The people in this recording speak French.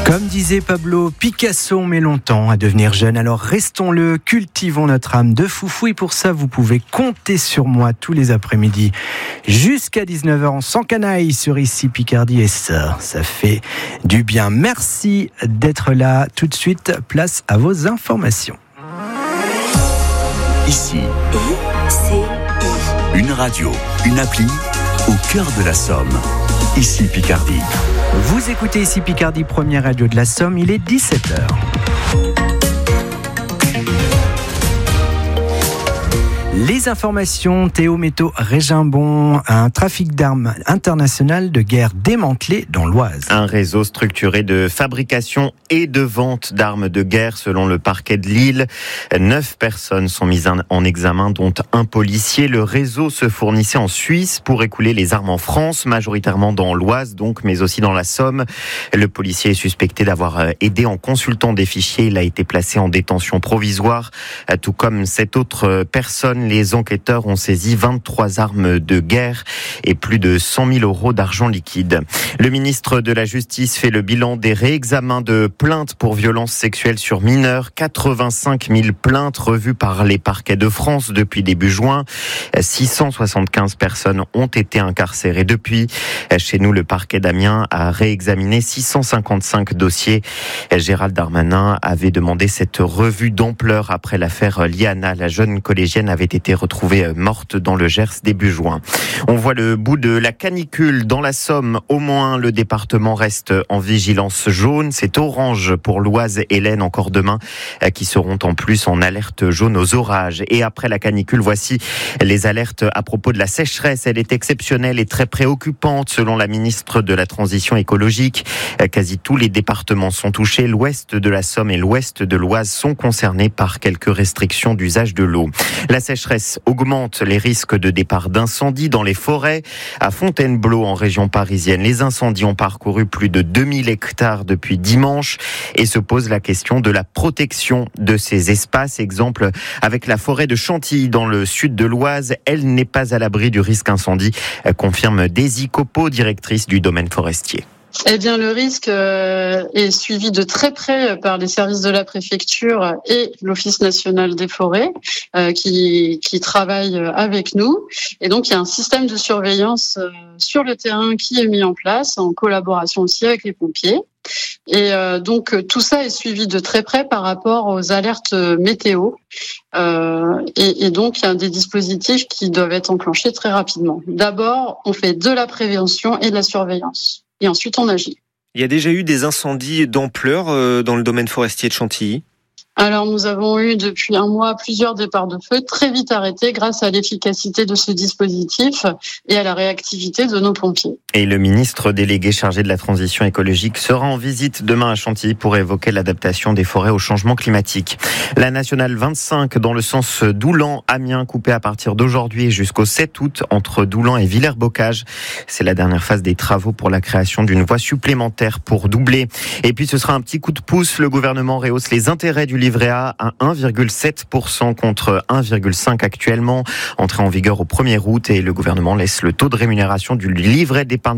Comme disait Pablo Picasso, on met longtemps à devenir jeune, alors restons-le, cultivons notre âme de foufou et pour ça vous pouvez compter sur moi tous les après-midi jusqu'à 19h sans canaille sur Ici Picardie et ça fait du bien. Merci d'être là. Tout de suite, place à vos informations. Ici, une radio, une appli au cœur de la Somme. Ici Picardie. Vous écoutez Ici Picardie, première radio de la Somme, il est 17h. Les informations, Théo Métaux Régimbon, un trafic d'armes international de guerre démantelé dans l'Oise. Un réseau structuré de fabrication et de vente d'armes de guerre selon le parquet de Lille. 9 personnes sont mises en examen, dont un policier. Le réseau se fournissait en Suisse pour écouler les armes en France, majoritairement dans l'Oise donc, mais aussi dans la Somme. Le policier est suspecté d'avoir aidé en consultant des fichiers. Il a été placé en détention provisoire, tout comme cette autre personne. Les enquêteurs ont saisi 23 armes de guerre et plus de 100 000 euros d'argent liquide. Le ministre de la Justice fait le bilan des réexamens de plaintes pour violences sexuelles sur mineurs. 85 000 plaintes revues par les parquets de France depuis début juin. 675 personnes ont été incarcérées depuis. Chez nous, le parquet d'Amiens a réexaminé 655 dossiers. Gérald Darmanin avait demandé cette revue d'ampleur après l'affaire Liana. La jeune collégienne avait été retrouvée morte dans le Gers début juin. On voit le bout de la canicule dans la Somme. Au moins, le département reste en vigilance jaune. C'est orange pour l'Oise et l'Aisne encore demain, qui seront en plus en alerte jaune aux orages. Et après la canicule, voici les alertes à propos de la sécheresse. Elle est exceptionnelle et très préoccupante selon la ministre de la Transition écologique. Quasi tous les départements sont touchés. L'ouest de la Somme et l'ouest de l'Oise sont concernés par quelques restrictions d'usage de l'eau. La sécheresse augmente les risques de départ d'incendies dans les forêts. À Fontainebleau, en région parisienne, les incendies ont parcouru plus de 2000 hectares depuis dimanche et se pose la question de la protection de ces espaces. Exemple avec la forêt de Chantilly dans le sud de l'Oise. Elle n'est pas à l'abri du risque incendie, confirme Daisy Copeau, directrice du domaine forestier. Eh bien, le risque est suivi de très près par les services de la préfecture et l'Office national des forêts qui travaillent avec nous. Et donc, il y a un système de surveillance sur le terrain qui est mis en place en collaboration aussi avec les pompiers. Et donc, tout ça est suivi de très près par rapport aux alertes météo. Et donc, il y a des dispositifs qui doivent être enclenchés très rapidement. D'abord, on fait de la prévention et de la surveillance. Et ensuite, on agit. Il y a déjà eu des incendies d'ampleur dans le domaine forestier de Chantilly ? Alors, nous avons eu depuis un mois plusieurs départs de feu très vite arrêtés grâce à l'efficacité de ce dispositif et à la réactivité de nos pompiers. Et le ministre délégué chargé de la transition écologique sera en visite demain à Chantilly pour évoquer l'adaptation des forêts au changement climatique. La nationale 25 dans le sens Doulan-Amiens coupée à partir d'aujourd'hui jusqu'au 7 août entre Doulan et Villers-Bocage. C'est la dernière phase des travaux pour la création d'une voie supplémentaire pour doubler. Et puis ce sera un petit coup de pouce. Le gouvernement rehausse les intérêts du livret A à 1,7% contre 1,5% actuellement. Entrée en vigueur au 1er août et le gouvernement laisse le taux de rémunération du livret d'épargne